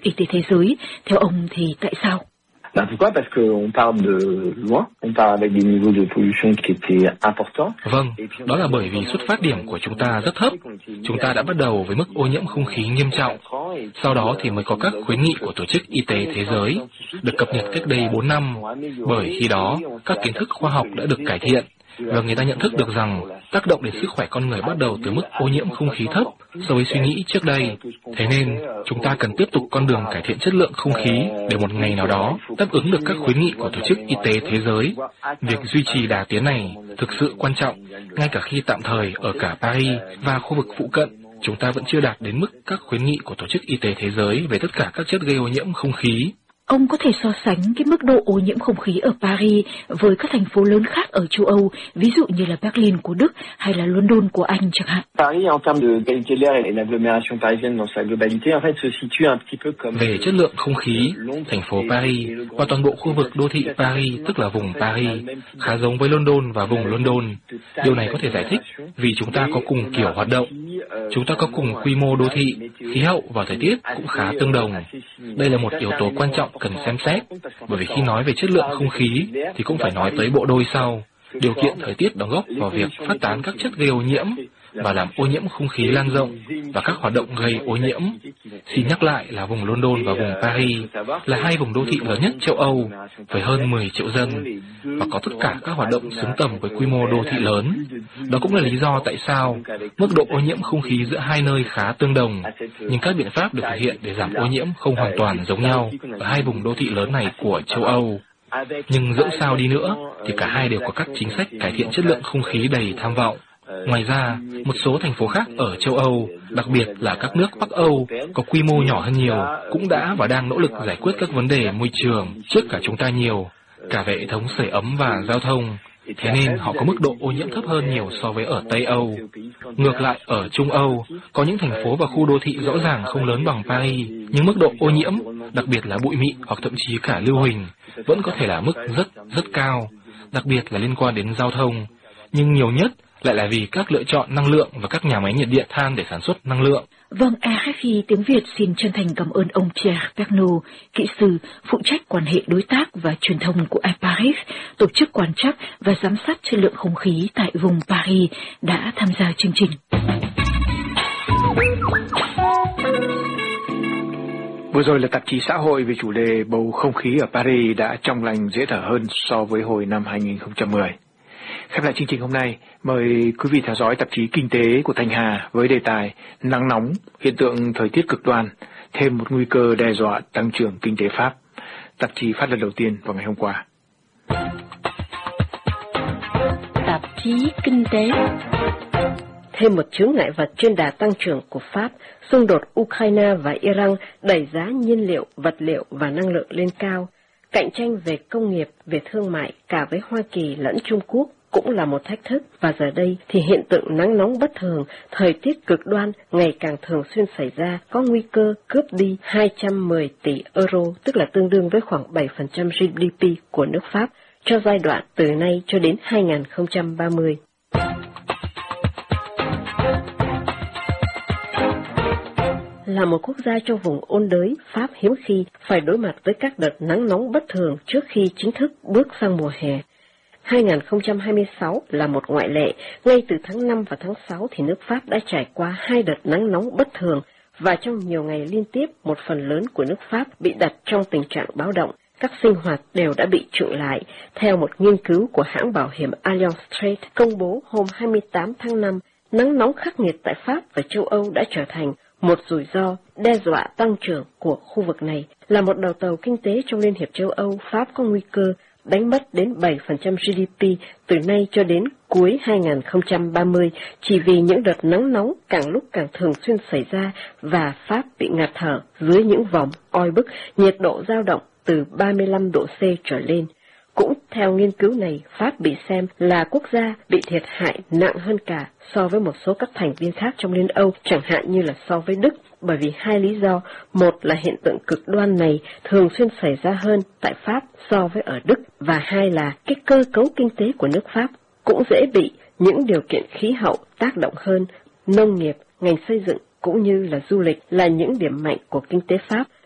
Y tế Thế giới. Theo ông thì tại sao? Pourquoi? Parce qu'on part de loin, on part avec des niveaux de pollution qui étaient importants. Vâng, đó là bởi vì xuất phát điểm của chúng ta rất thấp. Chúng ta đã bắt đầu với mức ô nhiễm không khí nghiêm trọng. Sau đó thì mới có các khuyến nghị của Tổ chức Y tế Thế giới, được cập nhật cách đây 4 năm. Bởi khi đó, các kiến thức khoa học đã được cải thiện, và người ta nhận thức được rằng tác động đến sức khỏe con người bắt đầu từ mức ô nhiễm không khí thấp so với suy nghĩ trước đây. Thế nên, chúng ta cần tiếp tục con đường cải thiện chất lượng không khí để một ngày nào đó đáp ứng được các khuyến nghị của Tổ chức Y tế Thế giới. Việc duy trì đà tiến này thực sự quan trọng, ngay cả khi tạm thời ở cả Paris và khu vực phụ cận, chúng ta vẫn chưa đạt đến mức các khuyến nghị của Tổ chức Y tế Thế giới về tất cả các chất gây ô nhiễm không khí. Ông có thể so sánh cái mức độ ô nhiễm không khí ở Paris với các thành phố lớn khác ở châu Âu, ví dụ như là Berlin của Đức hay là London của Anh chẳng hạn. Paris, en termes de qualité de l'air et l'agglomération parisienne dans sa globalité, en fait, se situe un petit peu comme... Về chất lượng không khí, thành phố Paris và toàn bộ khu vực đô thị Paris, tức là vùng Paris, khá giống với London và vùng London. Điều này có thể giải thích vì chúng ta có cùng kiểu hoạt động. Chúng ta có cùng quy mô đô thị, khí hậu và thời tiết cũng khá tương đồng. Đây là một yếu tố quan trọng cần xem xét, bởi vì khi nói về chất lượng không khí thì cũng phải nói tới bộ đôi sau. Điều kiện thời tiết đóng góp vào việc phát tán các chất gây ô nhiễm và làm ô nhiễm không khí lan rộng và các hoạt động gây ô nhiễm. Xin nhắc lại là vùng London và vùng Paris là hai vùng đô thị lớn nhất châu Âu với hơn 10 triệu dân và có tất cả các hoạt động xứng tầm với quy mô đô thị lớn. Đó cũng là lý do tại sao mức độ ô nhiễm không khí giữa hai nơi khá tương đồng, nhưng các biện pháp được thực hiện để giảm ô nhiễm không hoàn toàn giống nhau ở hai vùng đô thị lớn này của châu Âu. Nhưng dẫu sao đi nữa thì cả hai đều có các chính sách cải thiện chất lượng không khí đầy tham vọng. Ngoài ra, một số thành phố khác ở châu Âu, đặc biệt là các nước Bắc Âu có quy mô nhỏ hơn nhiều, cũng đã và đang nỗ lực giải quyết các vấn đề môi trường trước cả chúng ta nhiều, cả về hệ thống sưởi ấm và giao thông. Thế nên họ có mức độ ô nhiễm thấp hơn nhiều so với ở Tây Âu. Ngược lại, ở Trung Âu, có những thành phố và khu đô thị rõ ràng không lớn bằng Paris, nhưng mức độ ô nhiễm, đặc biệt là bụi mịn hoặc thậm chí cả lưu huỳnh, vẫn có thể là mức rất cao, đặc biệt là liên quan đến giao thông. Nhưng nhiều nhất lại là vì các lựa chọn năng lượng và các nhà máy nhiệt điện than để sản xuất năng lượng. Vâng, RFI tiếng Việt xin chân thành cảm ơn ông Pierre Pernaut, kỹ sư phụ trách quan hệ đối tác và truyền thông của Paris, tổ chức quan trắc và giám sát chất lượng không khí tại vùng Paris, đã tham gia chương trình. Vừa rồi là tạp chí xã hội về chủ đề bầu không khí ở Paris đã trong lành dễ thở hơn so với hồi năm 2010. Khép lại chương trình hôm nay, mời quý vị theo dõi tạp chí Kinh tế của Thanh Hà với đề tài Nắng nóng, hiện tượng thời tiết cực đoan, thêm một nguy cơ đe dọa tăng trưởng kinh tế Pháp. Tạp chí phát lần đầu tiên vào ngày hôm qua. Tạp chí Kinh tế. Thêm một chướng ngại vật trên đà tăng trưởng của Pháp, xung đột Ukraine và Iran đẩy giá nhiên liệu, vật liệu và năng lượng lên cao. Cạnh tranh về công nghiệp, về thương mại cả với Hoa Kỳ lẫn Trung Quốc cũng là một thách thức, và giờ đây thì hiện tượng nắng nóng bất thường, thời tiết cực đoan ngày càng thường xuyên xảy ra, có nguy cơ cướp đi 210 tỷ euro, tức là tương đương với khoảng 7% GDP của nước Pháp, cho giai đoạn từ nay cho đến 2030. Là một quốc gia trong vùng ôn đới, Pháp hiếm khi phải đối mặt với các đợt nắng nóng bất thường trước khi chính thức bước sang mùa hè. 2026 là một ngoại lệ, ngay từ tháng 5 và tháng 6 thì nước Pháp đã trải qua 2 đợt nắng nóng bất thường, và trong nhiều ngày liên tiếp một phần lớn của nước Pháp bị đặt trong tình trạng báo động. Các sinh hoạt đều đã bị chững lại, theo một nghiên cứu của hãng bảo hiểm Allianz Trade công bố hôm 28 tháng 5, nắng nóng khắc nghiệt tại Pháp và châu Âu đã trở thành một rủi ro đe dọa tăng trưởng của khu vực này. Là một đầu tàu kinh tế trong Liên hiệp châu Âu, Pháp có nguy cơ đánh mất đến 7% GDP từ nay cho đến cuối 2030 chỉ vì những đợt nắng nóng càng lúc càng thường xuyên xảy ra, và Pháp bị ngạt thở dưới những vòng oi bức, nhiệt độ dao động từ 35 độ C trở lên. Cũng theo nghiên cứu này, Pháp bị xem là quốc gia bị thiệt hại nặng hơn cả so với một số các thành viên khác trong Liên Âu, chẳng hạn như là so với Đức, bởi vì hai lý do. Một là hiện tượng cực đoan này thường xuyên xảy ra hơn tại Pháp so với ở Đức, và hai là cái cơ cấu kinh tế của nước Pháp cũng dễ bị những điều kiện khí hậu tác động hơn. Nông nghiệp, ngành xây dựng cũng như là du lịch là những điểm mạnh của kinh tế Pháp,